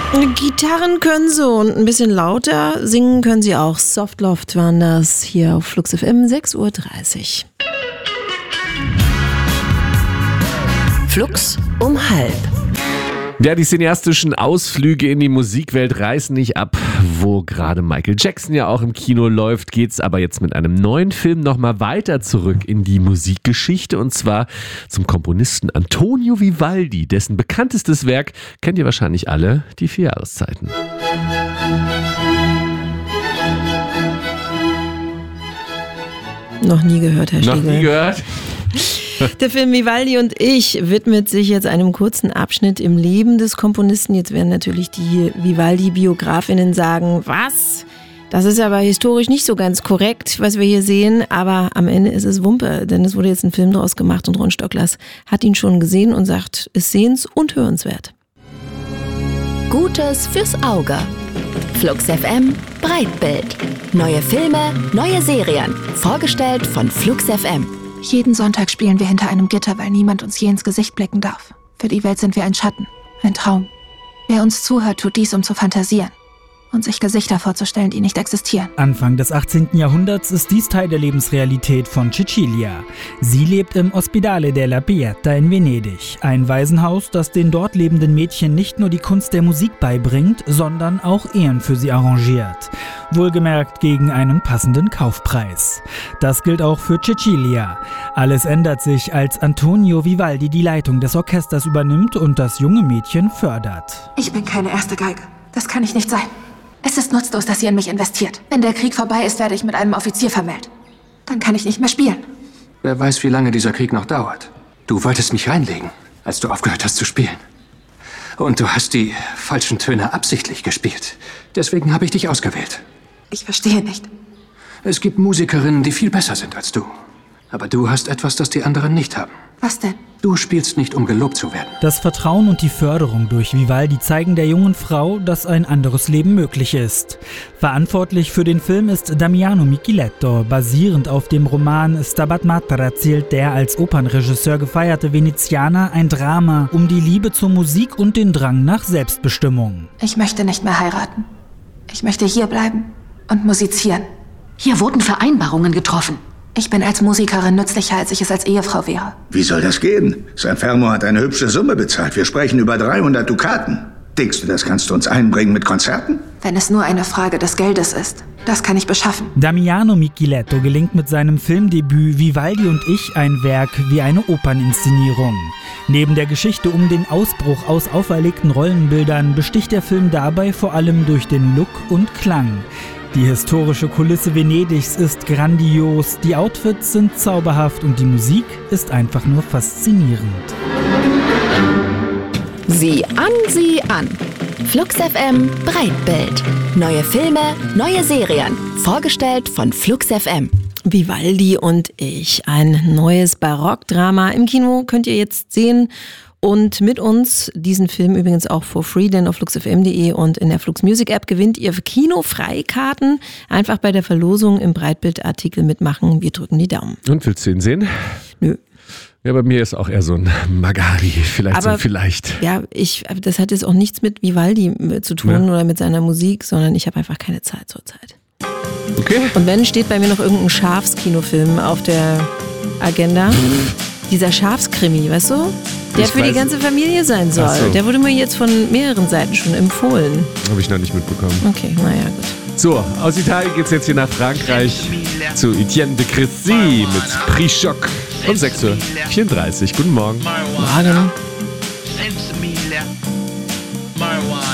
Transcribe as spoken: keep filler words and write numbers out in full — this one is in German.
Gitarren können sie und ein bisschen lauter singen können sie auch. Softloft waren das hier auf Flux F M, sechs Uhr dreißig. Flux um halb. Ja, die cineastischen Ausflüge in die Musikwelt reißen nicht ab. Wo gerade Michael Jackson ja auch im Kino läuft, geht's aber jetzt mit einem neuen Film nochmal weiter zurück in die Musikgeschichte, und zwar zum Komponisten Antonio Vivaldi. Dessen bekanntestes Werk kennt ihr wahrscheinlich alle, die vier Jahreszeiten. Noch nie gehört, Herr Schlegel. Noch nie gehört? Der Film Vivaldi und ich widmet sich jetzt einem kurzen Abschnitt im Leben des Komponisten. Jetzt werden natürlich die Vivaldi-Biografinnen sagen, was? Das ist aber historisch nicht so ganz korrekt, was wir hier sehen. Aber am Ende ist es Wumpe, denn es wurde jetzt ein Film draus gemacht und Ron Stocklers hat ihn schon gesehen und sagt, ist sehens- und hörenswert. Gutes fürs Auge. Flux F M Breitbild. Neue Filme, neue Serien. Vorgestellt von Flux F M. Jeden Sonntag spielen wir hinter einem Gitter, weil niemand uns je ins Gesicht blicken darf. Für die Welt sind wir ein Schatten, ein Traum. Wer uns zuhört, tut dies, um zu fantasieren und sich Gesichter vorzustellen, die nicht existieren. Anfang des achtzehnten. Jahrhunderts ist dies Teil der Lebensrealität von Cecilia. Sie lebt im Ospedale della Pieta in Venedig, ein Waisenhaus, das den dort lebenden Mädchen nicht nur die Kunst der Musik beibringt, sondern auch Ehen für sie arrangiert. Wohlgemerkt gegen einen passenden Kaufpreis. Das gilt auch für Cecilia. Alles ändert sich, als Antonio Vivaldi die Leitung des Orchesters übernimmt und das junge Mädchen fördert. Ich bin keine erste Geige. Das kann ich nicht sein. Es ist nutzlos, dass ihr in mich investiert. Wenn der Krieg vorbei ist, werde ich mit einem Offizier vermählt. Dann kann ich nicht mehr spielen. Wer weiß, wie lange dieser Krieg noch dauert. Du wolltest mich reinlegen, als du aufgehört hast zu spielen. Und du hast die falschen Töne absichtlich gespielt. Deswegen habe ich dich ausgewählt. Ich verstehe nicht. Es gibt Musikerinnen, die viel besser sind als du. Aber du hast etwas, das die anderen nicht haben. Was denn? Du spielst nicht, um gelobt zu werden. Das Vertrauen und die Förderung durch Vivaldi zeigen der jungen Frau, dass ein anderes Leben möglich ist. Verantwortlich für den Film ist Damiano Micheletto. Basierend auf dem Roman Stabat Mater erzählt der als Opernregisseur gefeierte Venezianer ein Drama um die Liebe zur Musik und den Drang nach Selbstbestimmung. Ich möchte nicht mehr heiraten. Ich möchte hier bleiben und musizieren. Hier wurden Vereinbarungen getroffen. Ich bin als Musikerin nützlicher, als ich es als Ehefrau wäre. Wie soll das gehen? Sanfermo hat eine hübsche Summe bezahlt. Wir sprechen über dreihundert Dukaten. Denkst du, das kannst du uns einbringen mit Konzerten? Wenn es nur eine Frage des Geldes ist, das kann ich beschaffen. Damiano Micheletto gelingt mit seinem Filmdebüt Vivaldi und ich ein Werk wie eine Operninszenierung. Neben der Geschichte um den Ausbruch aus auferlegten Rollenbildern besticht der Film dabei vor allem durch den Look und Klang. Die historische Kulisse Venedigs ist grandios, die Outfits sind zauberhaft und die Musik ist einfach nur faszinierend. Sieh an, sieh an. Flux F M Breitbild. Neue Filme, neue Serien. Vorgestellt von Flux F M. Vivaldi und ich. Ein neues Barockdrama. Im Kino könnt ihr jetzt sehen. Und mit uns diesen Film übrigens auch for free, denn auf flux f m punkt d e und in der Flux Music App gewinnt ihr Kinofreikarten. Einfach bei der Verlosung im Breitbildartikel mitmachen. Wir drücken die Daumen. Und willst du ihn sehen? Nö. Ja, bei mir ist auch eher so ein Magari, vielleicht Aber, so vielleicht. Ja, ich, das hat jetzt auch nichts mit Vivaldi zu tun ja. oder mit seiner Musik, sondern ich habe einfach keine Zeit zurzeit. Okay. Und wenn, steht bei mir noch irgendein Schafskinofilm auf der Agenda. Dieser Schafskrimi, weißt du? Der ich für die ganze Familie sein soll. So. Der wurde mir jetzt von mehreren Seiten schon empfohlen. Habe ich noch nicht mitbekommen. Okay, naja, gut. So, aus Italien geht's jetzt hier nach Frankreich zu Etienne de Crécy mit Prix Choc um sechs Uhr vierunddreißig. Guten Morgen. Morgen.